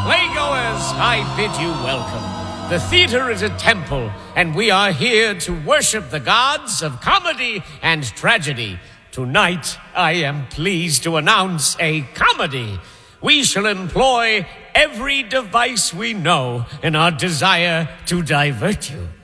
Playgoers, I bid you welcome. The theater is a temple, and we are here to worship the gods of comedy and tragedy. Tonight, I am pleased to announce a comedy. We shall employ every device we know in our desire to divert you.